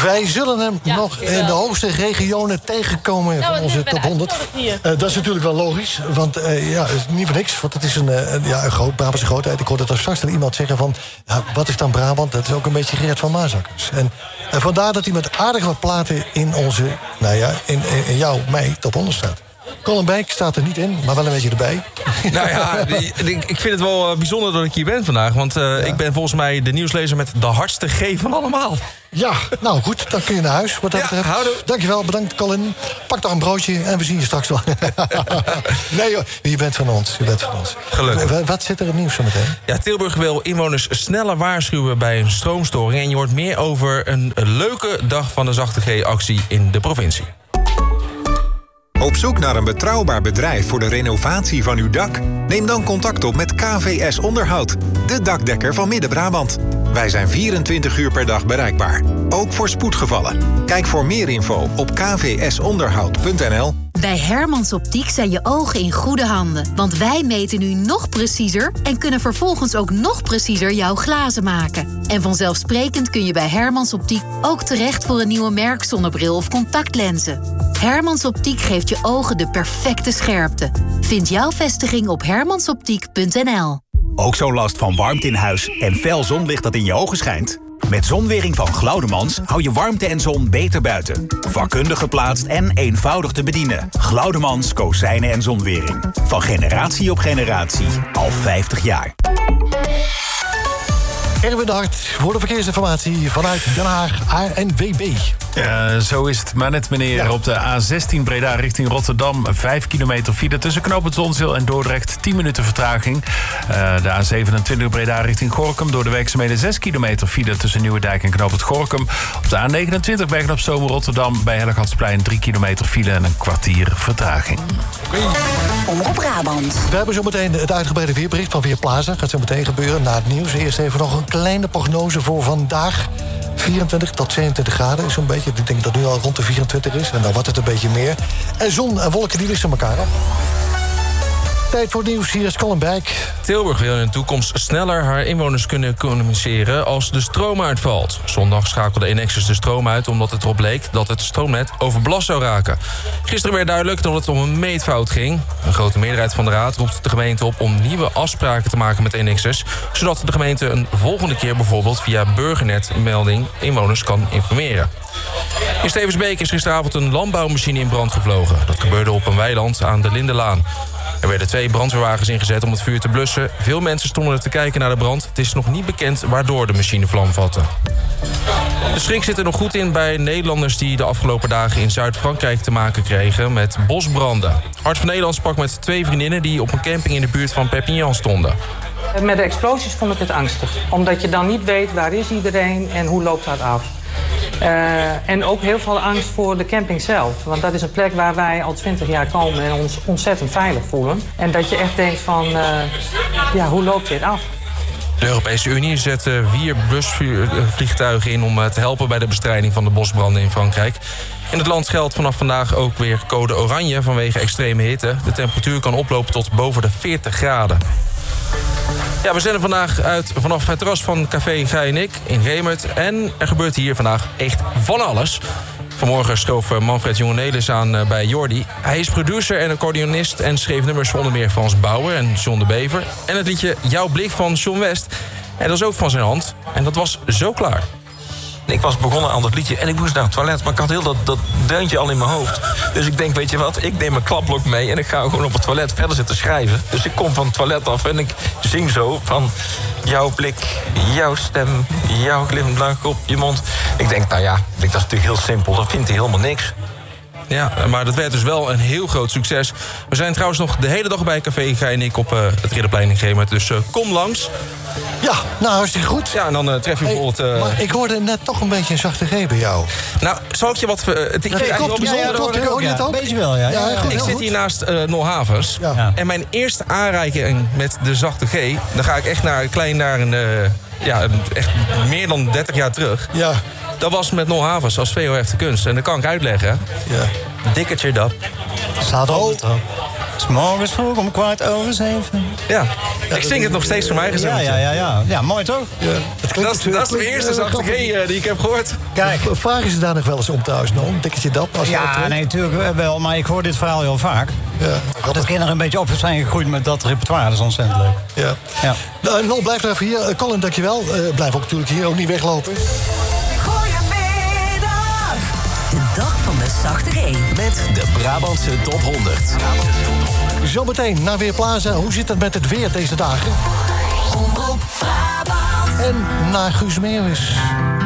Wij zullen hem nog in de hoogste regionen tegenkomen van onze top 100. Dat is natuurlijk wel logisch, want het is niet voor niks. Want het is een Brabantse grootheid. Ik hoorde er straks iemand zeggen van, wat is dan Brabant? Dat is ook een beetje Gerard van Maasakkers. En vandaar dat hij met aardig wat platen in onze, in jouw, top 100 staat. Colin Beek staat er niet in, maar wel een beetje erbij. Nou ja, ik vind het wel bijzonder dat ik hier ben vandaag. Want ik ben volgens mij de nieuwslezer met de hardste G van allemaal. Ja, nou goed, dan kun je naar huis. Wat dat betreft. Dankjewel, bedankt Colin. Pak dan een broodje en we zien je straks wel. Nee joh, je bent van ons. Gelukkig. Wat zit er in nieuws zo meteen? Ja, Tilburg wil inwoners sneller waarschuwen bij een stroomstoring. En je hoort meer over een leuke dag van de zachte G-actie in de provincie. Op zoek naar een betrouwbaar bedrijf voor de renovatie van uw dak? Neem dan contact op met KVS Onderhoud, de dakdekker van Midden-Brabant. Wij zijn 24 uur per dag bereikbaar, ook voor spoedgevallen. Kijk voor meer info op kvsonderhoud.nl. Bij Hermans Optiek zijn je ogen in goede handen. Want wij meten nu nog preciezer en kunnen vervolgens ook nog preciezer jouw glazen maken. En vanzelfsprekend kun je bij Hermans Optiek ook terecht voor een nieuwe merkzonnebril of contactlenzen. Hermans Optiek geeft je ogen de perfecte scherpte. Vind jouw vestiging op hermansoptiek.nl. Ook zo'n last van warmte in huis en fel zonlicht dat in je ogen schijnt? Met Zonwering van Glaudemans hou je warmte en zon beter buiten. Vakkundig geplaatst en eenvoudig te bedienen. Glaudemans, kozijnen en zonwering. Van generatie op generatie. Al 50 jaar. Erwin de Hart voor de verkeersinformatie vanuit Den Haag, ANWB. Zo is het maar net, meneer. Ja. Op de A16 Breda richting Rotterdam. 5 kilometer file tussen knooppunt Zonzeel en Dordrecht. 10 minuten vertraging. De A27 Breda richting Gorinchem. Door de werkzaamheden 6 kilometer file tussen Nieuwedijk en knooppunt Gorinchem. Op de A29 Bergen-op-Zoom Rotterdam. Bij Hellegatsplein 3 kilometer file en een kwartier vertraging. Omroep Brabant. We hebben zo meteen het uitgebreide weerbericht van Weerplaza. Gaat zo meteen gebeuren na het nieuws. Eerst even nog een kleine prognose voor vandaag. 24 tot 27 graden is zo'n beetje. Ik denk dat het nu al rond de 24 is. En dan wordt het een beetje meer. En zon en wolken die wisselen elkaar op. Tijd voor het nieuws, hier is Colin Beek. Tilburg wil in de toekomst sneller haar inwoners kunnen communiceren als de stroom uitvalt. Zondag schakelde Enexis de stroom uit omdat het erop leek dat het stroomnet overbelast zou raken. Gisteren werd duidelijk dat het om een meetfout ging. Een grote meerderheid van de raad roept de gemeente op om nieuwe afspraken te maken met Enexis, zodat de gemeente een volgende keer bijvoorbeeld via burgernetmelding inwoners kan informeren. In Stevensbeek is gisteravond een landbouwmachine in brand gevlogen. Dat gebeurde op een weiland aan de Lindenlaan. Er werden 2 brandweerwagens ingezet om het vuur te blussen. Veel mensen stonden er te kijken naar de brand. Het is nog niet bekend waardoor de machine vlam vatte. De schrik zit er nog goed in bij Nederlanders die de afgelopen dagen in Zuid-Frankrijk te maken kregen met bosbranden. Hart van Nederland sprak met 2 vriendinnen die op een camping in de buurt van Perpignan stonden. Met de explosies vond ik het angstig. Omdat je dan niet weet waar is iedereen en hoe loopt dat af. En ook heel veel angst voor de camping zelf. Want dat is een plek waar wij al 20 jaar komen en ons ontzettend veilig voelen. En dat je echt denkt van, hoe loopt dit af? De Europese Unie zet 4 busvliegtuigen in om te helpen bij de bestrijding van de bosbranden in Frankrijk. In het land geldt vanaf vandaag ook weer code oranje vanwege extreme hitte. De temperatuur kan oplopen tot boven de 40 graden. Ja, we zenden vandaag uit vanaf het terras van Café Gij en Ik in Remert. En er gebeurt hier vandaag echt van alles. Vanmorgen schoof Manfred Jongenelis aan bij Jordi. Hij is producer en accordeonist en schreef nummers voor onder meer Frans Bauer en John de Bever. En het liedje Jouw Blik van John West. En dat is ook van zijn hand. En dat was zo klaar. Ik was begonnen aan dat liedje en ik moest naar het toilet. Maar ik had heel dat deuntje al in mijn hoofd. Dus ik denk, weet je wat, ik neem mijn klapblok mee en ik ga gewoon op het toilet verder zitten schrijven. Dus ik kom van het toilet af en ik zing zo van jouw blik, jouw stem, jouw glimlach op je mond. Ik denk, dat is natuurlijk heel simpel. Dat vindt hij helemaal niks. Ja, maar dat werd dus wel een heel groot succes. We zijn trouwens nog de hele dag bij Café Gij en Ik op het Ridderplein in Gemert. Dus kom langs. Ja, nou hartstikke goed. Ja, en dan tref je bijvoorbeeld... Maar ik hoorde net toch een beetje een zachte G bij jou. Nou, zal ik je wat... Ik hoor je het ook? Beetje wel, ja. Ik zit hier naast Nol Havens. Ja. En mijn eerste aanreiking met de zachte G... dan ga ik echt naar een... echt meer dan 30 jaar terug. Ja. Dat was met Nol Havens als VOF de kunst. En dat kan ik uitleggen. Ja. Dikke cheered up. Staat op. 'S morgens vroeg om 7:15. Ja, ik zing het nog steeds voor mij gezond. Ja, mooi toch? Ja, Dat is de eerste zachte G die ik heb gehoord. Kijk. Vragen ze daar nog wel eens om thuis, Noam? Denk je dat? Nee, natuurlijk wel. Maar ik hoor dit verhaal heel vaak. Ja, dat kinderen een beetje op zijn gegroeid met dat repertoire. Dat is ontzettend leuk. Ja. Noam, blijf even hier. Colin, dankjewel. Blijf ook natuurlijk hier, ook niet weglopen. Goedemiddag. De dag van de zachte G. Met de Brabantse Top 100. Zometeen naar Weerplaza. Hoe zit het met het weer deze dagen? Omroep Brabant. En naar Guus Meeuwis.